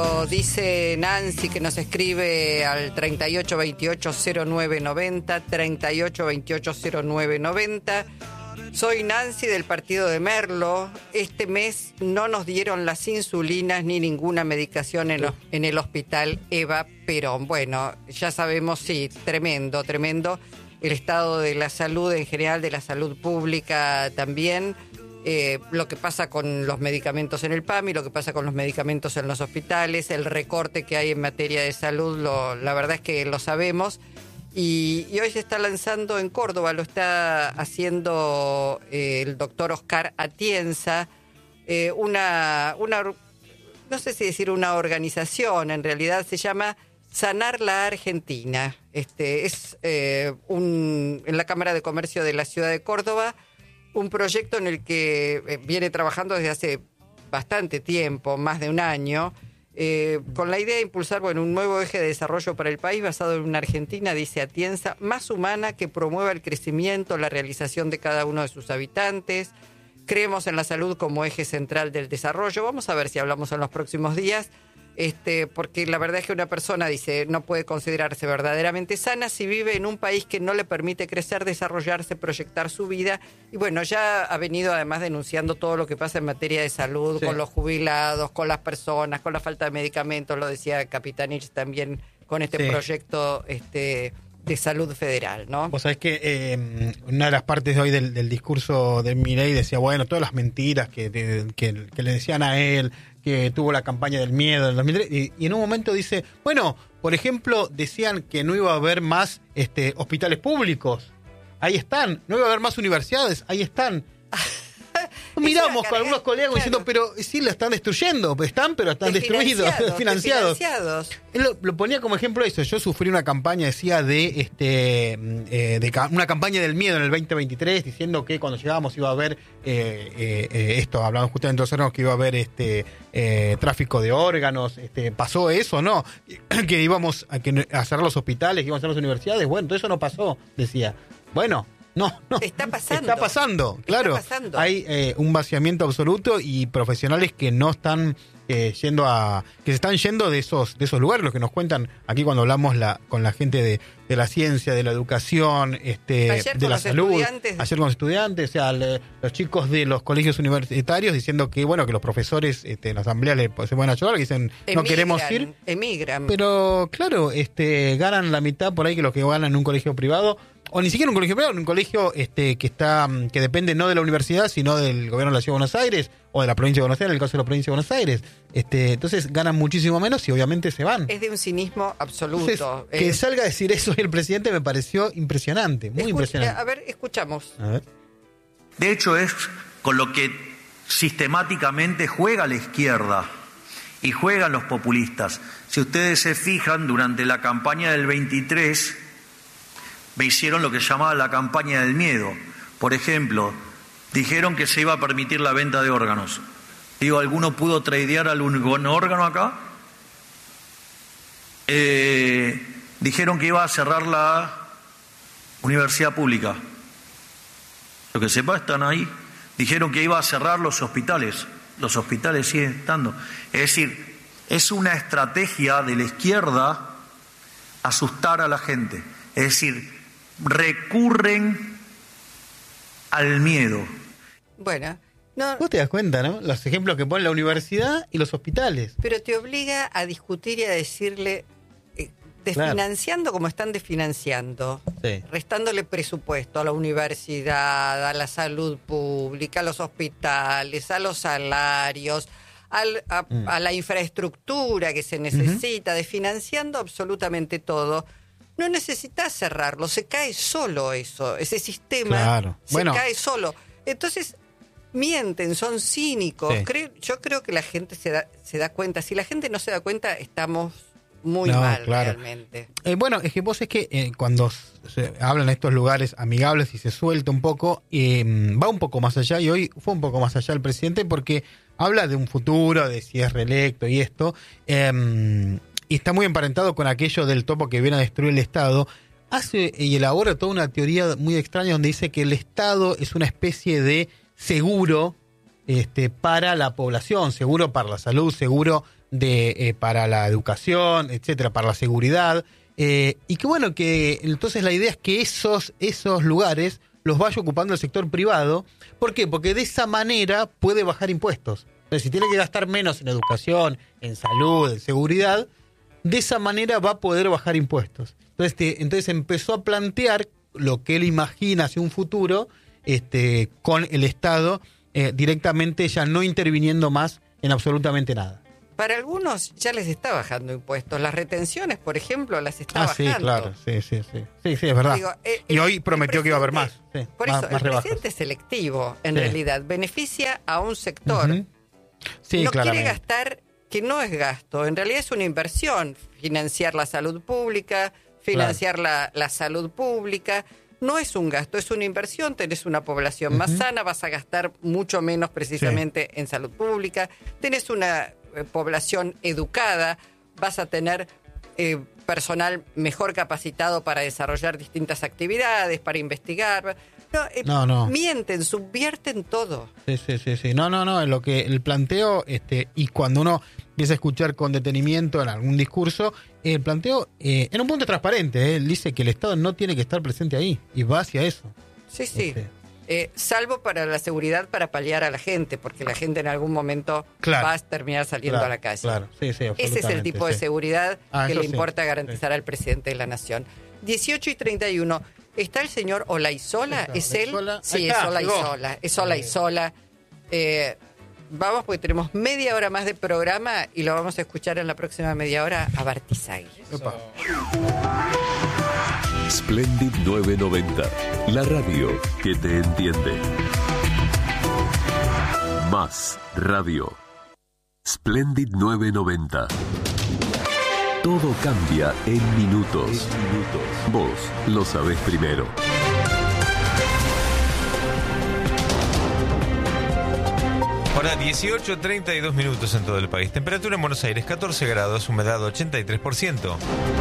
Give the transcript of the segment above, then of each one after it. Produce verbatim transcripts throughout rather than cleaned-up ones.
Dice Nancy que nos escribe al treinta y ocho veintiocho cero nueve noventa, treinta y ocho veintiocho cero nueve noventa. Soy Nancy del partido de Merlo. Este mes no nos dieron las insulinas ni ninguna medicación en, en el hospital Eva Perón. Bueno, ya sabemos, sí, tremendo, tremendo. El estado de la salud en general, de la salud pública también. Eh, lo que pasa con los medicamentos en el P A M I, lo que pasa con los medicamentos en los hospitales, el recorte que hay en materia de salud, lo, la verdad es que lo sabemos. Y, y hoy se está lanzando en Córdoba, lo está haciendo eh, el doctor Oscar Atienza, eh, una, una, no sé si decir una organización, en realidad se llama Sanar la Argentina. Este, es eh, un, en la Cámara de Comercio de la Ciudad de Córdoba, un proyecto en el que viene trabajando desde hace bastante tiempo, más de un año, eh, con la idea de impulsar bueno, un nuevo eje de desarrollo para el país basado en una Argentina, dice Atienza, más humana, que promueva el crecimiento, la realización de cada uno de sus habitantes. Creemos en la salud como eje central del desarrollo. Vamos a ver si hablamos en los próximos días. Este, porque la verdad es que una persona, dice, no puede considerarse verdaderamente sana si vive en un país que no le permite crecer, desarrollarse, proyectar su vida. Y bueno, ya ha venido además denunciando todo lo que pasa en materia de salud, sí, con los jubilados, con las personas, con la falta de medicamentos, lo decía Capitanich también con este sí. proyecto este, de salud federal, ¿no? Vos sabés que eh, una de las partes de hoy del, del discurso de Milei decía, bueno, todas las mentiras que, de, que, que le decían a él, que tuvo la campaña del miedo en dos mil tres, y, y en un momento dice, bueno, por ejemplo, decían que no iba a haber más este, hospitales públicos, ahí están, no iba a haber más universidades, ahí están. Miramos con algunos colegas claro. diciendo, pero sí, la están destruyendo, están, pero están destruidos, financiados. financiados. Él lo, lo ponía como ejemplo eso. Yo sufrí una campaña, decía, de este eh, de ca- una campaña del miedo en el veinte veintitrés, diciendo que cuando llegábamos iba a haber eh, eh, eh, esto, hablamos justamente de los que iba a haber este eh, tráfico de órganos. Este, ¿pasó eso? No. Que íbamos a, que, a cerrar los hospitales, que íbamos a cerrar las universidades. Bueno, todo eso no pasó, decía. Bueno. No, no. Está pasando. Está pasando, claro. Está pasando. Hay eh, un vaciamiento absoluto y profesionales que no están eh, yendo a... que se están yendo de esos de esos lugares, los que nos cuentan aquí cuando hablamos la con la gente de, de la ciencia, de la educación, este Ayer de la salud. Estudiantes. Ayer con los estudiantes, o sea, le, los chicos de los colegios universitarios diciendo que, bueno, que los profesores este, en la asamblea le, se pueden ayudar, que dicen, emigran, no queremos ir. Emigran. Pero, claro, este ganan la mitad por ahí que los que ganan en un colegio privado. O ni siquiera un colegio privado, un colegio este que está que depende no de la universidad, sino del gobierno de la Ciudad de Buenos Aires o de la provincia de Buenos Aires, en el caso de la provincia de Buenos Aires. Este, entonces ganan muchísimo menos y obviamente se van. Es de un cinismo absoluto. Entonces, que es... salga a decir eso el presidente me pareció impresionante, muy Escuch- impresionante. A ver, escuchamos. A ver. De hecho, es con lo que sistemáticamente juega la izquierda y juegan los populistas. Si ustedes se fijan, durante la campaña del veintitrés... me hicieron lo que llamaba la campaña del miedo. Por ejemplo, dijeron que se iba a permitir la venta de órganos. Digo, ¿alguno pudo tradear algún órgano acá? Eh, dijeron que iba a cerrar la universidad pública. Lo que sepa, están ahí. Dijeron que iba a cerrar los hospitales. Los hospitales siguen estando. Es decir, es una estrategia de la izquierda asustar a la gente. Es decir, recurren al miedo. Bueno, no. Vos te das cuenta, ¿no? Los ejemplos que ponen la universidad y los hospitales. Pero te obliga a discutir y a decirle, eh, desfinanciando claro. como están desfinanciando, sí. restándole presupuesto a la universidad, a la salud pública, a los hospitales, a los salarios, al, a, mm. a la infraestructura que se necesita, uh-huh. desfinanciando absolutamente todo. No necesitas cerrarlo, se cae solo eso, ese sistema claro. se bueno. cae solo. Entonces, mienten, son cínicos. Sí. Creo, yo creo que la gente se da, se da cuenta. Si la gente no se da cuenta, estamos muy no, mal claro. realmente. Eh, bueno, es que vos es que eh, cuando se hablan de estos lugares amigables y se suelta un poco, eh, va un poco más allá, y hoy fue un poco más allá el presidente porque habla de un futuro, de si es reelecto y esto... Eh, y está muy emparentado con aquello del topo que viene a destruir el Estado, hace y elabora toda una teoría muy extraña donde dice que el Estado es una especie de seguro este, para la población, seguro para la salud, seguro de eh, para la educación, etcétera, para la seguridad, eh, y que bueno, que entonces la idea es que esos, esos lugares los vaya ocupando el sector privado. ¿Por qué? Porque de esa manera puede bajar impuestos. Entonces, si tiene que gastar menos en educación, en salud, en seguridad, de esa manera va a poder bajar impuestos. Entonces, te, entonces empezó a plantear lo que él imagina hacia un futuro, este, con el Estado eh, directamente ya no interviniendo más en absolutamente nada. Para algunos ya les está bajando impuestos. Las retenciones, por ejemplo, las está ah, bajando. Ah, sí, claro. Sí, sí, sí. Sí, sí, es verdad. Digo, el, y hoy prometió que iba a haber más. Sí, por más, eso, más el rebajas. presidente selectivo, en sí. realidad, beneficia a un sector. Uh-huh. Sí, no claramente. quiere gastar, que no es gasto. En realidad es una inversión. Financiar la salud pública, financiar claro. la, la salud pública. No es un gasto, es una inversión. Tenés una población uh-huh. más sana, vas a gastar mucho menos precisamente sí. en salud pública. Tenés una población educada, vas a tener eh, personal mejor capacitado para desarrollar distintas actividades, para investigar. No, eh, no, no. Mienten, subvierten todo. Sí, sí, sí, sí. No, no, no. Lo que el planteo, este, y cuando uno empieza a escuchar con detenimiento en algún discurso, el planteo, eh, en un punto transparente, eh, él dice que el Estado no tiene que estar presente ahí, y va hacia eso. Sí, sí. Este. Eh, salvo para la seguridad, para paliar a la gente, porque la gente en algún momento claro. va a terminar saliendo claro, a la calle. Claro. Sí, sí, ese es el tipo sí. de seguridad ah, que le sí. importa garantizar sí. al presidente de la Nación. dieciocho y treinta y uno. ¿Está el señor Olaizola? Está, ¿Es él? Olaizola. Sí, está, es Olaizola. Es Olaizola. Eh, vamos, porque tenemos media hora más de programa y lo vamos a escuchar en la próxima media hora a Bartizagui. Splendid nueve noventa, la radio que te entiende. Más radio. Splendid nueve noventa. Todo cambia en minutos. En minutos. Vos lo sabés primero. Ahora dieciocho treinta y dos minutos en todo el país. Temperatura en Buenos Aires catorce grados, humedad ochenta y tres por ciento.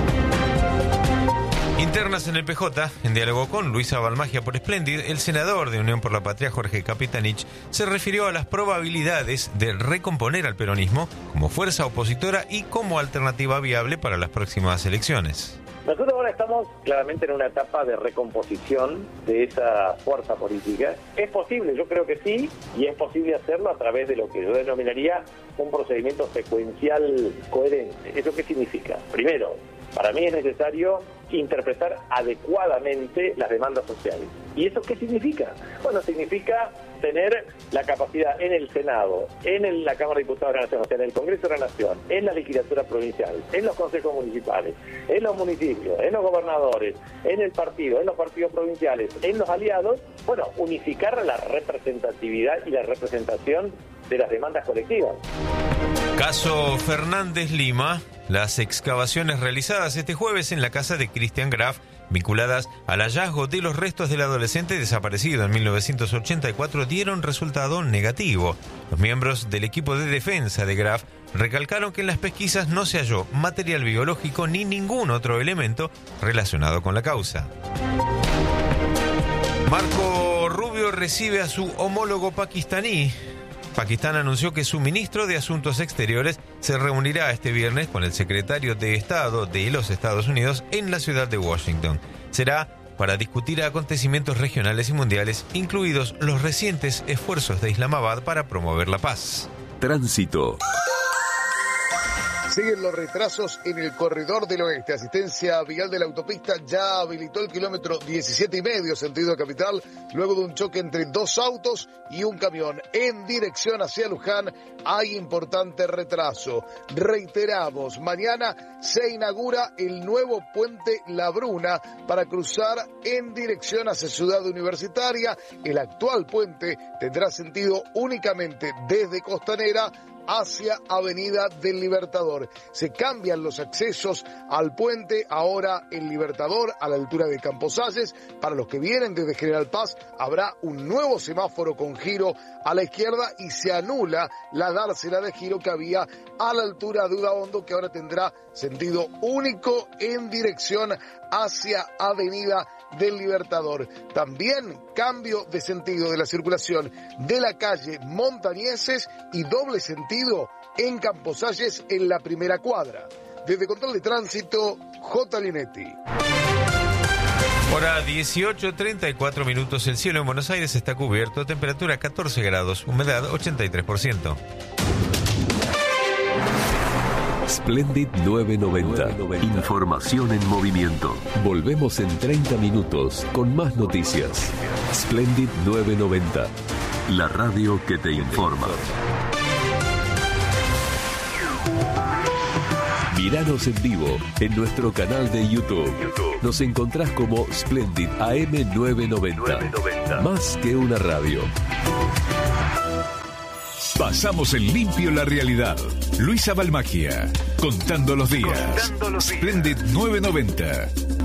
Internas en el P J, en diálogo con Luisa Balmagia por Splendid, el senador de Unión por la Patria, Jorge Capitanich, se refirió a las probabilidades de recomponer al peronismo como fuerza opositora y como alternativa viable para las próximas elecciones. Nosotros ahora estamos claramente en una etapa de recomposición de esa fuerza política. Es posible, yo creo que sí, y es posible hacerlo a través de lo que yo denominaría un procedimiento secuencial coherente. ¿Eso qué significa? Primero, para mí es necesario interpretar adecuadamente las demandas sociales. ¿Y eso qué significa? Bueno, significa tener la capacidad en el Senado, en el, la Cámara de Diputados de la Nación, o sea, en el Congreso de la Nación, en la legislatura provincial, en los consejos municipales, en los municipios, en los gobernadores, en el partido, en los partidos provinciales, en los aliados, bueno, unificar la representatividad y la representación de las demandas colectivas. Caso Fernández Lima. Las excavaciones realizadas este jueves en la casa de Christian Graf, vinculadas al hallazgo de los restos del adolescente desaparecido en mil novecientos ochenta y cuatro, dieron resultado negativo. Los miembros del equipo de defensa de Graf recalcaron que en las pesquisas no se halló material biológico ni ningún otro elemento relacionado con la causa. Marco Rubio recibe a su homólogo pakistaní. Pakistán anunció que su ministro de Asuntos Exteriores se reunirá este viernes con el secretario de Estado de los Estados Unidos en la ciudad de Washington. Será para discutir acontecimientos regionales y mundiales, incluidos los recientes esfuerzos de Islamabad para promover la paz. Tránsito. Siguen los retrasos en el corredor del oeste. Asistencia vial de la autopista ya habilitó el kilómetro diecisiete y medio sentido capital, luego de un choque entre dos autos y un camión en dirección hacia Luján. Hay importante retraso. Reiteramos, mañana se inaugura el nuevo puente La Bruna para cruzar en dirección hacia Ciudad Universitaria. El actual puente tendrá sentido únicamente desde Costanera hacia Avenida del Libertador. Se cambian los accesos al puente, ahora el Libertador a la altura de Camposalles. Para los que vienen desde General Paz habrá un nuevo semáforo con giro a la izquierda y se anula la dársena de giro que había a la altura de Udaondo, que ahora tendrá sentido único en dirección hacia Avenida del Libertador. También cambio de sentido de la circulación de la calle Montañeses y doble sentido cometido en Camposalles en la primera cuadra. Desde Control de Tránsito, J. Linetti. Hora dieciocho, treinta y cuatro minutos. El cielo en Buenos Aires está cubierto. Temperatura catorce grados. Humedad ochenta y tres por ciento. Splendid novecientos noventa. Información en movimiento. Volvemos en treinta minutos con más noticias. Splendid novecientos noventa. La radio que te informa. Míranos en vivo en nuestro canal de YouTube. Nos encontrás como Splendid A M novecientos noventa. Más que una radio. Pasamos en limpio la realidad. Luisa Balmagia, contando los días. Contando los días. Splendid novecientos noventa.